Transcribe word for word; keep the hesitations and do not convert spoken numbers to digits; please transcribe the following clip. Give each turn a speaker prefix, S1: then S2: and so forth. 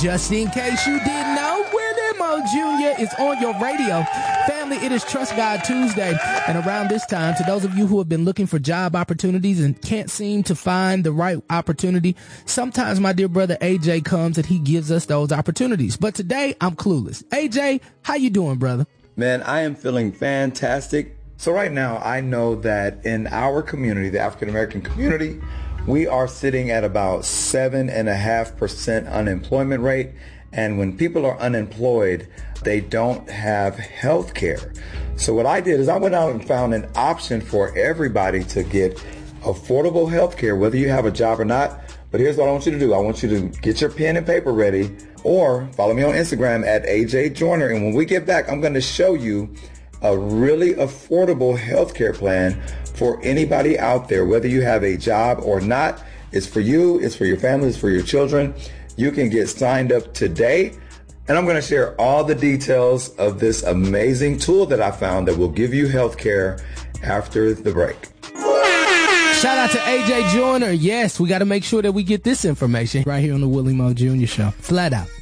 S1: Just in case you didn't know, Willie Mo Junior is on your radio. Family, it is Trust God Tuesday. And around this time, to those of you who have been looking for job opportunities and can't seem to find the right opportunity, sometimes my dear brother A J comes and he gives us those opportunities. But today, I'm clueless. A J, how you doing, brother?
S2: Man, I am feeling fantastic. So right now, I know that in our community, the African American community, we are sitting at about seven and a half percent unemployment rate. And when people are unemployed, they don't have health care. So what I did is I went out and found an option for everybody to get affordable health care, whether you have a job or not. But here's what I want you to do. I want you to get your pen and paper ready, or follow me on Instagram at A J Joyner. And when we get back, I'm going to show you a really affordable healthcare plan for anybody out there, whether you have a job or not. It's for you, it's for your family, it's for your children. You can get signed up today. And I'm going to share all the details of this amazing tool that I found that will give you healthcare after the break.
S1: Shout out to A J Joyner. Yes, we got to make sure that we get this information right here on the Willie Mo Junior Show. Flat out.